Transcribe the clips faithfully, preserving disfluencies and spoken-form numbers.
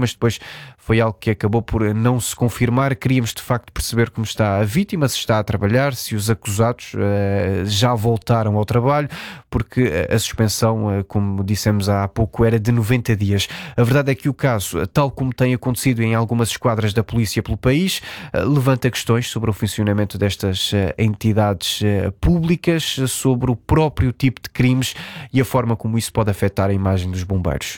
mas depois foi algo que acabou por não se confirmar. Queríamos de facto perceber como está a vítima, se está a trabalhar, se os acusados uh, já voltaram ao trabalho, porque a suspensão, uh, como dissemos há pouco, era de noventa dias. A verdade é que o caso, tal como tem acontecido em algumas esquadras da polícia pelo país, uh, levanta questões sobre o funcionamento destas uh, entidades uh, públicas, sobre o próprio tipo de crimes e a forma como isso pode afetar a imagem dos bombeiros.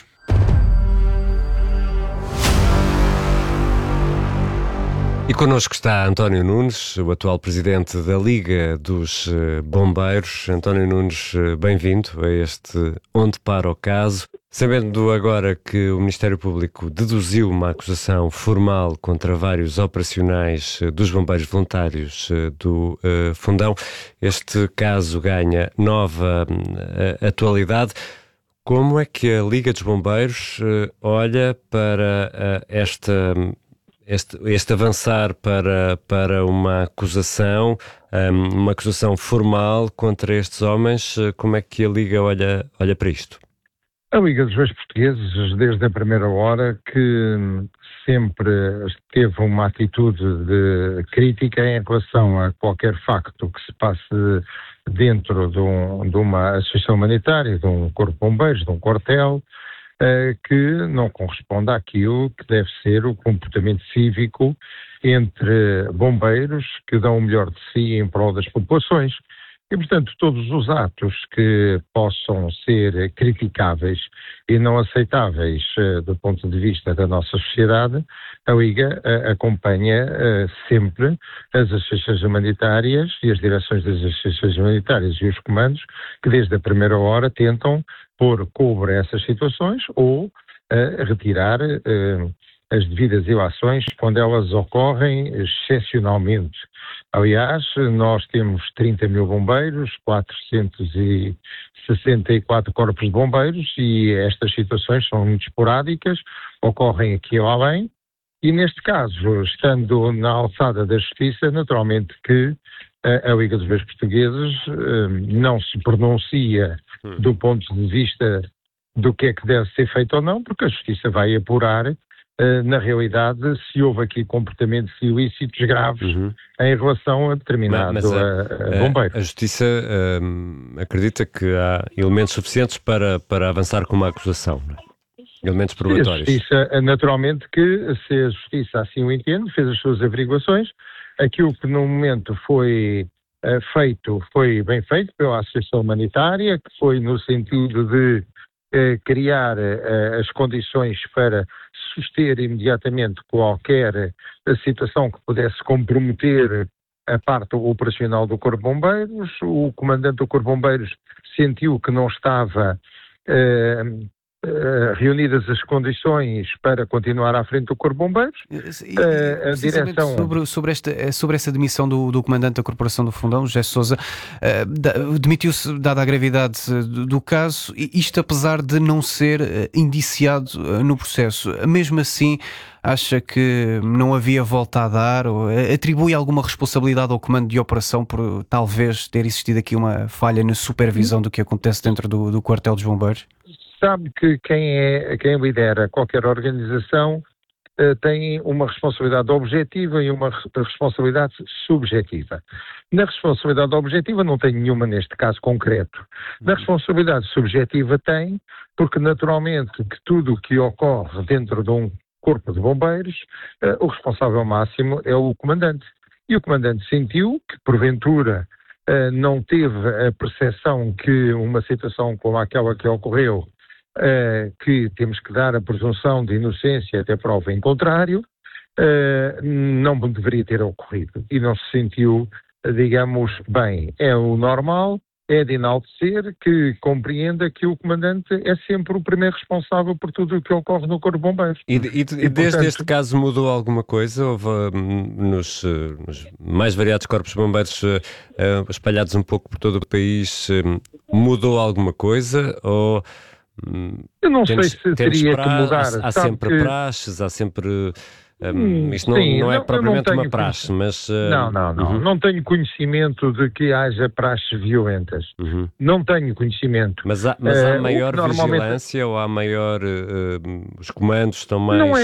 E connosco está António Nunes, o atual presidente da Liga dos Bombeiros. António Nunes, bem-vindo a este Onde Para o Caso. Sabendo agora que o Ministério Público deduziu uma acusação formal contra vários operacionais dos bombeiros voluntários do uh, Fundão, este caso ganha nova uh, atualidade. Como é que a Liga dos Bombeiros uh, olha para uh, esta... Este, este avançar para, para uma acusação, um, uma acusação formal contra estes homens, como é que a Liga olha, olha para isto? A Liga dos Bombeiros Portugueses, desde a primeira hora, que sempre teve uma atitude de crítica em relação a qualquer facto que se passe dentro de, um, de uma associação humanitária, de um corpo de bombeiros, de um quartel, que não corresponde àquilo que deve ser o comportamento cívico entre bombeiros que dão o melhor de si em prol das populações. E, portanto, todos os atos que possam ser criticáveis e não aceitáveis uh, do ponto de vista da nossa sociedade, a Liga uh, acompanha uh, sempre as associações humanitárias e as direções das associações humanitárias e os comandos que desde a primeira hora tentam pôr cobre a essas situações ou uh, retirar uh, as devidas ilações quando elas ocorrem excepcionalmente. Aliás, nós temos trinta mil bombeiros, quatrocentos e sessenta e quatro corpos de bombeiros e estas situações são muito esporádicas, ocorrem aqui ou além e neste caso, estando na alçada da justiça, naturalmente que a, a Liga dos Bombeiros Portugueses uh, não se pronuncia do ponto de vista do que é que deve ser feito ou não, porque a justiça vai apurar Uh, na realidade, se houve aqui comportamentos ilícitos graves uhum. em relação a determinado mas, mas a, a, a bombeiro. A, a Justiça um, acredita que há elementos suficientes para, para avançar com uma acusação, não é? Elementos probatórios. A Justiça, naturalmente que, se a Justiça assim o entende, fez as suas averiguações, aquilo que no momento foi uh, feito, foi bem feito pela Associação Humanitária, que foi no sentido de uh, criar uh, as condições para suster imediatamente qualquer situação que pudesse comprometer a parte operacional do Corpo de Bombeiros. O comandante do Corpo de Bombeiros sentiu que não estava eh, eh, reunidas as condições para continuar à frente do Corpo de Bombeiros. E, e, a direção... sobre, sobre, esta, sobre essa demissão do, do comandante da Corporação do Fundão, José Sousa, uh, da, demitiu-se dada a gravidade do, do caso, isto apesar de não ser uh, indiciado uh, no processo. Mesmo assim, acha que não havia volta a dar ou atribui alguma responsabilidade ao comando de operação por talvez ter existido aqui uma falha na supervisão do que acontece dentro do, do quartel dos bombeiros? Sabe que quem, é, quem lidera qualquer organização uh, tem uma responsabilidade objetiva e uma responsabilidade subjetiva. Na responsabilidade objetiva não tem nenhuma neste caso concreto. Na responsabilidade subjetiva tem, porque naturalmente que tudo o que ocorre dentro de um corpo de bombeiros, uh, o responsável máximo é o comandante. E o comandante sentiu que, porventura, uh, não teve a percepção que uma situação como aquela que ocorreu, Uh, que temos que dar a presunção de inocência até prova em contrário, uh, não deveria ter ocorrido. E não se sentiu, digamos, bem. É o normal, é de enaltecer que compreenda que o comandante é sempre o primeiro responsável por tudo o que ocorre no Corpo de Bombeiros. E, e, e, e desde portanto, este caso mudou alguma coisa? Houve nos, nos mais variados corpos de bombeiros uh, espalhados um pouco por todo o país, uh, mudou alguma coisa? Ou... Eu não temos, sei se teria pra... que mudar. Há, há sempre que... praxes, há sempre... Um, isto não, Sim, não é não, propriamente não uma praxe, mas... Uh... Não, não, não. Uhum. Não tenho conhecimento de que haja praxes violentas. Uhum. Não tenho conhecimento. Mas há, mas há uh, maior normalmente... vigilância ou há maior... Uh, os comandos estão mais... Não é